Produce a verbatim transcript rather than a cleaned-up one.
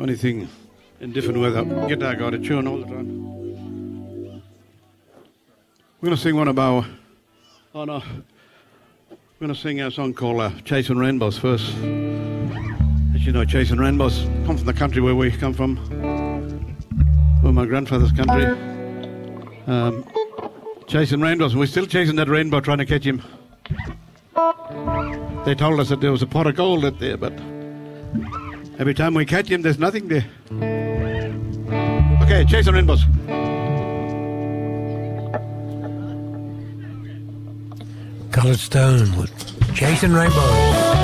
Only thing in different weather, guitar got a tune all the time. We're going to sing one of our, oh no, we're going to sing a song called uh, Chasing Rainbows first. As you know, Chasing Rainbows come from the country where we come from, from my grandfather's country. Um, chasing rainbows, we're still chasing that rainbow, trying to catch him. They told us that there was a pot of gold out there, but every time we catch him, there's nothing there. Okay, Chasing Rainbows. Coloured Stone with Chasing Rainbows.